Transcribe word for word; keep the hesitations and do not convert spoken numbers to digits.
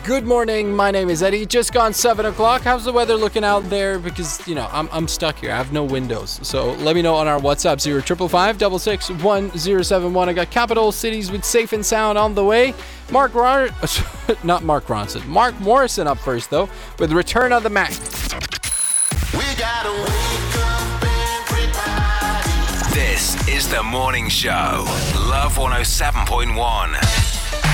Good morning, my name is Eddie. Just gone seven o'clock. How's the weather looking out there? Because, you know, I'm I'm stuck here. I have no windows. So let me know on our WhatsApp, zero five five five six six one zero seven one. I got Capital Cities with Safe and Sound on the way. Mark Ron... Not Mark Ronson. Mark Morrison up first, though, with Return of the Mac. We gotta wake up everybody. This is The Morning Show. Love one oh seven point one.